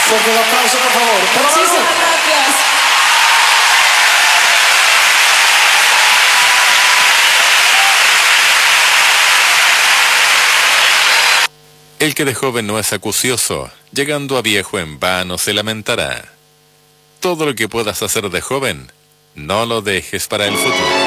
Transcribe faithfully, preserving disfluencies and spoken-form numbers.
Fuerte el aplauso, por favor. Muchísimas gracias. El que de joven no es acucioso, llegando a viejo en vano se lamentará. Todo lo que puedas hacer de joven, no lo dejes para el futuro.